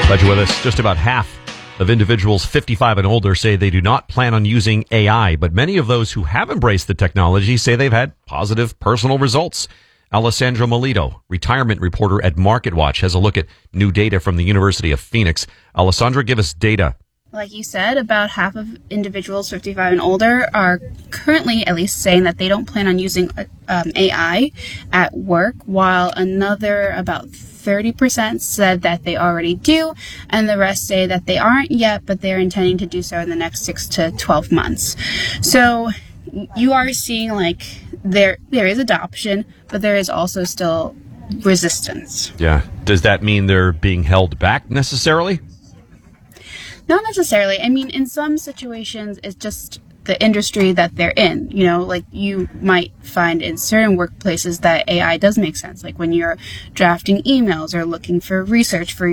Glad you're with us. Just about half of individuals 55 and older say they do not plan on using AI, but many of those who have embraced the technology say they've had positive personal results. Alessandra Melito, retirement reporter at MarketWatch, has a look at new data from the University of Phoenix. Alessandra, give us data. Like you said, about half of individuals 55 and older are currently at least saying that they don't plan on using AI at work, while another about 30% said that they already do, and the rest say that they aren't yet, but they're intending to do so in the next 6 to 12 months. So you are seeing like there is adoption, but there is also still resistance. Yeah. Does that mean they're being held back necessarily? Not necessarily. I mean, in some situations, it's just the industry that they're in. You know, like you might find in certain workplaces that AI does make sense, like when you're drafting emails or looking for research for